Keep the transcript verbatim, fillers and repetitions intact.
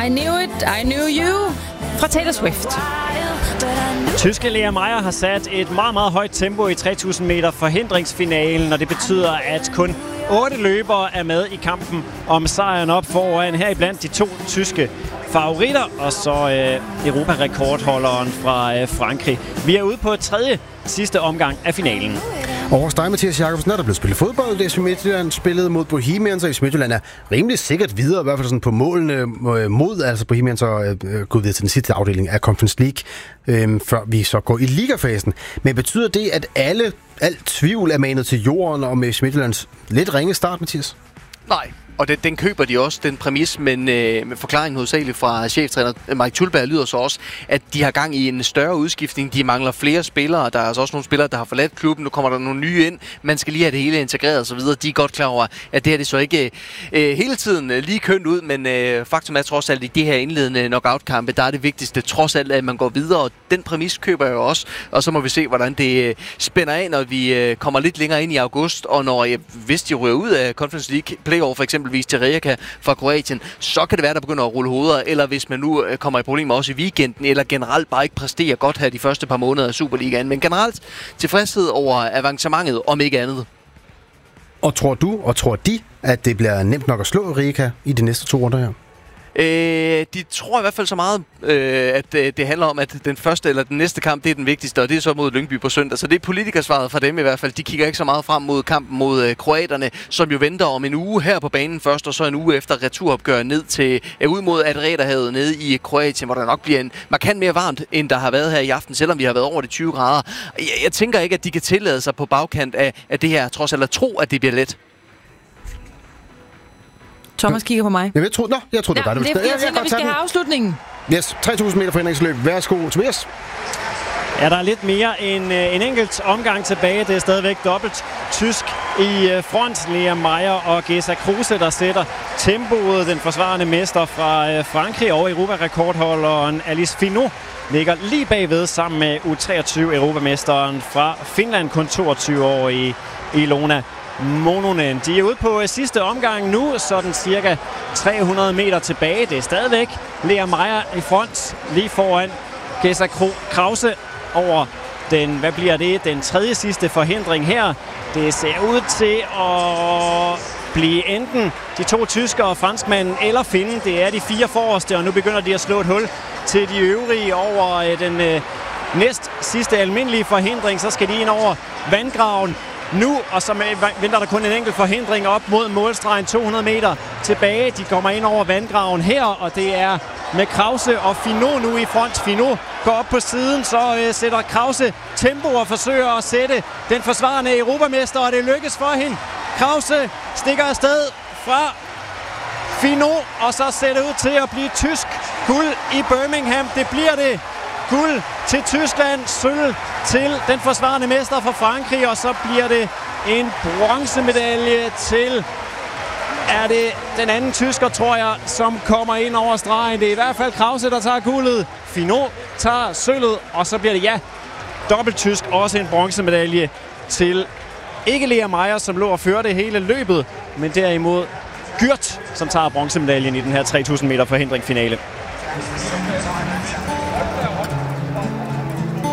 I knew it, I knew you fra Taylor Swift. Tyske Lea Meyer har sat et meget, meget højt tempo i tre tusind meter forhindringsfinalen, og det betyder, at kun otte løbere er med i kampen om sejren op foran her iblandt de to tyske favoritter, og så øh, Europa-rekordholderen fra øh, Frankrig. Vi er ude på tredje sidste omgang af finalen. Og hos dig, Mathias Jakobsen, er der blevet spillet fodbold. F C Midtjylland spillede mod Bohemians, og F C Midtjylland er rimelig sikkert videre, i hvert fald sådan på målene mod, altså Bohemians og øh, gået videre til den sidste afdeling af Conference League, øh, før vi så går i ligafasen. Men betyder det, at alle, alt tvivl er manet til jorden om F C Midtjyllands lidt ringe start, Mathias? Nej. Og den, den køber de også, den præmis, men øh, med forklaringen hovedsageligt fra cheftræner Mike Tulberg lyder så også, at de har gang i en større udskiftning. De mangler flere spillere. Der er altså også nogle spillere, der har forladt klubben. Nu kommer der nogle nye ind. Man skal lige have det hele integreret og så videre. De er godt klar over, at det her det så ikke øh, hele tiden øh, lige kønt ud, men øh, faktum er trods alt, i de her indledende knockout-kampe, der er det vigtigste trods alt, at man går videre. Og den præmis køber jeg jo også. Og så må vi se, hvordan det øh, spænder af, når vi øh, kommer lidt længere ind i august. Og når, øh, hvis de ryger ud af Conference League Playoff for eksempel, til Rijeka fra Kroatien, så kan det være, der begynder at rulle hoveder, eller hvis man nu kommer i problemer også i weekenden, eller generelt bare ikke præsterer godt her de første par måneder af Superligaen. Men generelt tilfredshed over avancementet, om ikke andet. Og tror du, og tror de, at det bliver nemt nok at slå Rijeka i de næste to runder her? Øh, de tror i hvert fald så meget, øh, at øh, det handler om, at den første eller den næste kamp, det er den vigtigste, og det er så mod Lyngby på søndag. Så det er politikersvaret fra dem i hvert fald. De kigger ikke så meget frem mod kampen mod øh, kroaterne, som jo venter om en uge her på banen først, og så en uge efter returopgør ned til øh, ud mod Adriaterhavet nede i Kroatien, hvor der nok bliver en markant mere varmt, end der har været her i aften, selvom vi har været over de tyve grader. Jeg, jeg tænker ikke, at de kan tillade sig på bagkant af, af det her, trods alt at tro, at det bliver let. Thomas kigger på mig. Jeg, jeg troede, nå, jeg troede, ja, det var dig. Det er fordi, jeg, jeg tænker, vi skal have afslutningen. Yes, tre tusind meter forhindringsløb. Værsgo, Tobias. Ja, der er lidt mere end øh, en enkelt omgang tilbage. Det er stadigvæk dobbelt tysk i øh, front. Lea Meyer og Gesa Kruse, der sætter tempoet. Den forsvarende mester fra øh, Frankrig og Europa-rekordholderen Alice Finot ligger lige bagved sammen med U treogtyve-europamesteren fra Finland, kun toogtyve år i Ilona Mononen. De er ude på sidste omgang nu, sådan cirka tre hundrede meter tilbage. Det er stadigvæk Lea Meyer i front, lige foran Gesa Krause over den, hvad bliver det, den tredje sidste forhindring her. Det ser ud til at blive enten de to tyskere og franskmanden eller finnen. Det er de fire forreste, og nu begynder de at slå et hul til de øvrige over den øh, næst sidste almindelige forhindring. Så skal de ind over vandgraven nu, og så venter der kun en enkelt forhindring op mod målstregen, to hundrede meter tilbage. De kommer ind over vandgraven her, og det er med Krause og Finot nu i front. Finot går op på siden, så øh, sætter Krause tempo og forsøger at sætte den forsvarende europamester, og det lykkes for hende. Krause stikker afsted fra Finot, og så ser det ud til at blive tysk guld i Birmingham. Det bliver det. Guld til Tyskland, sølv til den forsvarende mester fra Frankrig, og så bliver det en bronzemedalje til, er det den anden tysker, tror jeg, som kommer ind over stregen. Det er i hvert fald Krause, der tager guldet. Finot tager sølvet, og så bliver det, ja, dobbelt tysk, også en bronzemedalje til ikke Lea Meyer, som lå og førte hele løbet, men derimod Gyrt, som tager bronzemedaljen i den her tre tusind meter forhindringsfinale.